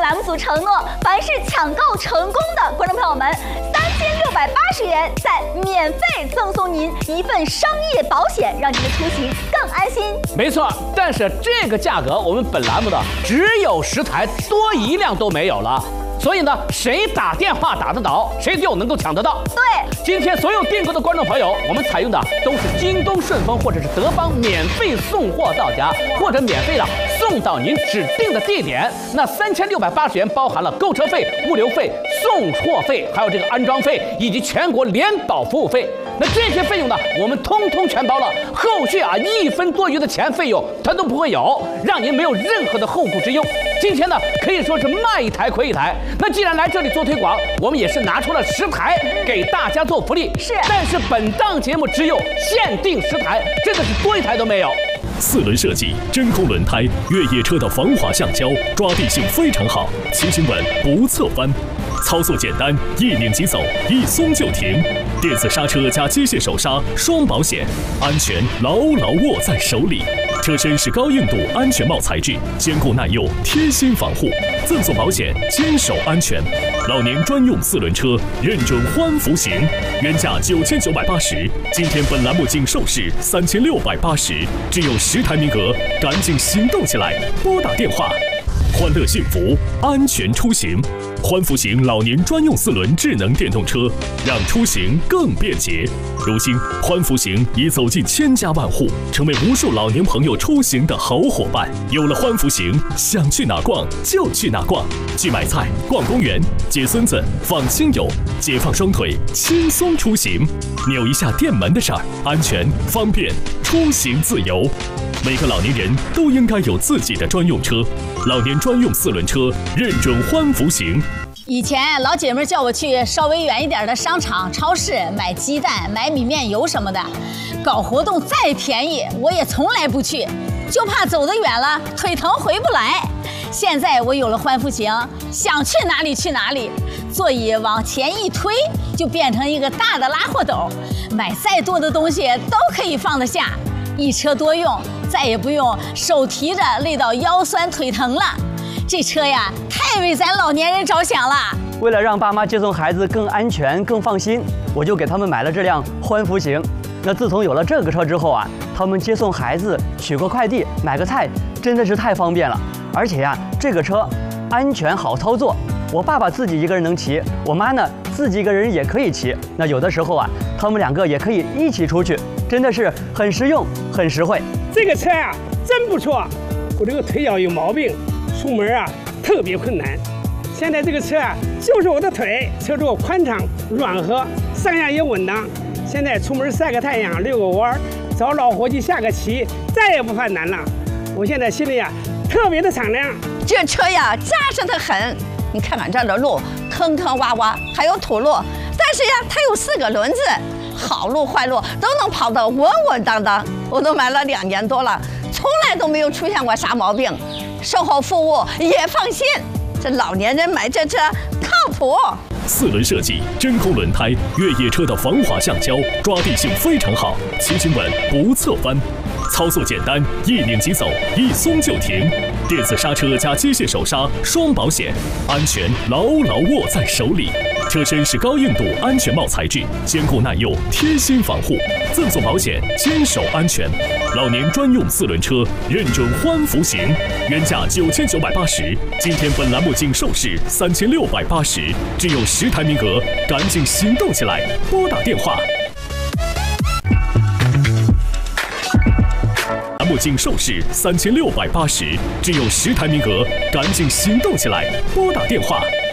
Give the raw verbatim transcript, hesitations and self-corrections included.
栏目组承诺，凡是抢购成功的观众朋友们，三千六百八十元再免费赠送您一份商业保险，让您的出行更安心。 没错，但是这个价格我们本栏目的只有十台，多一辆都没有了。所以呢，谁打电话打得到，谁就能够抢得到。 对， 今天所有订购的观众朋友，我们采用的都是京东顺丰或者是德邦免费送货到家，或者免费的送到您指定的地点。那三千六百八十元包含了购车费、物流费、送货费，还有这个安装费以及全国联保服务费。那这些费用呢，我们通通全包了，后续啊一分多余的钱费用它都不会有，让您没有任何的后顾之忧。今天呢，可以说是卖一台亏一台。那既然来这里做推广，我们也是拿出了十台给大家做福利。 是， 但是本档节目只有限定十台，真的是多一台都没有。 四轮设计，真空轮胎，越野车的防滑橡胶，抓地性非常好，骑行稳不侧翻，操作简单，一拧即走，一松就停。电子刹车加机械手刹，双保险，安全牢牢握在手里。车身是高硬度安全帽材质，坚固耐用，贴心防护，赠送保险，坚守安全。老年专用四轮车，认准欢福行，原价九千九百八十，今天本栏目仅售市三千六百八十，只有十台名额，赶紧行动起来，拨打电话。欢乐幸福，安全出行。欢福行老年专用四轮智能电动车，让出行更便捷。如今，欢福行已走进千家万户，成为无数老年朋友出行的好伙伴。有了欢福行，想去哪逛就去哪逛，去买菜、逛公园、接孙子、访亲友，解放双腿，轻松出行。扭一下电门的事儿，安全方便，出行自由。每个老年人都应该有自己的专用车，老年专用四轮车，认准欢福行。 以前老姐妹叫我去稍微远一点的商场、超市买鸡蛋、买米面油什么的，搞活动再便宜，我也从来不去，就怕走得远了腿疼回不来。现在我有了欢福行，想去哪里去哪里，座椅往前一推，就变成一个大的拉货斗，买再多的东西都可以放得下，一车多用，再也不用手提着累到腰酸腿疼了。这车呀，太为咱老年人着想了。 为了让爸妈接送孩子更安全、更放心，我就给他们买了这辆欢福行。那自从有了这个车之后啊，他们接送孩子、取个快递、买个菜，真的是太方便了。而且呀，这个车安全好操作，我爸爸自己一个人能骑，我妈呢自己一个人也可以骑。那有的时候啊，他们两个也可以一起出去，真的是很实用、很实惠。 这个车啊，真不错。我这个腿脚有毛病，出门啊特别困难。现在这个车啊，就是我的腿，车座宽敞软和，上下也稳当。现在出门晒个太阳、遛个弯，找老伙计下个棋，再也不犯难了。我现在心里啊特别的敞亮。 这车呀扎实得很，你看看这儿的路坑坑洼洼，还有土路，但是呀它有四个轮子，好路坏路都能跑得稳稳当当。我都买了两年多了，从来都没有出现过啥毛病，售后服务也放心。这老年人买这车靠谱。 四轮设计，真空轮胎，越野车的防滑橡胶，抓地性非常好，骑行稳不侧翻，操作简单，一拧即走，一松就停。电子刹车加机械手刹，双保险，安全牢牢握在手里。车身是高硬度安全帽材质，坚固耐用，贴心防护，赠送保险，坚守安全。老年专用四轮车，认准欢福行，原价九千九百八十，今天本栏目仅售市三千六百八十，只有十台名额，赶紧行动起来，拨打电话。栏目仅售市三千六百八十，只有十台名额，赶紧行动起来，拨打电话。